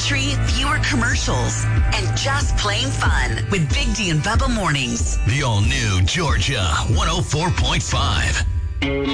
country, fewer commercials, and just plain fun with Big D and Bubba Mornings. The all-new Georgia 104.5.